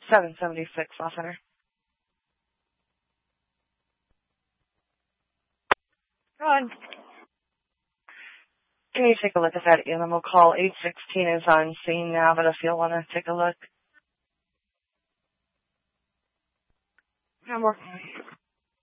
776 Law Center. Go on. Can you take a look at that animal call? 816 is on scene now, but if you'll want to take a look. I'm working.